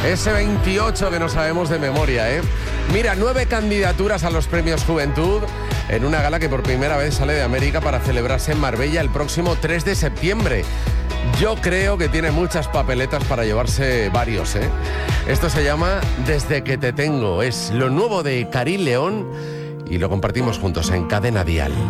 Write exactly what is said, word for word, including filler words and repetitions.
Ese veintiocho que no sabemos de memoria, ¿eh? Mira, nueve candidaturas a los premios Juventud en una gala que por primera vez sale de América para celebrarse en Marbella el próximo tres de septiembre. Yo creo que tiene muchas papeletas para llevarse varios, ¿eh? Esto se llama Desde que te tengo. Es lo nuevo de Karim León y lo compartimos juntos en Cadena Dial.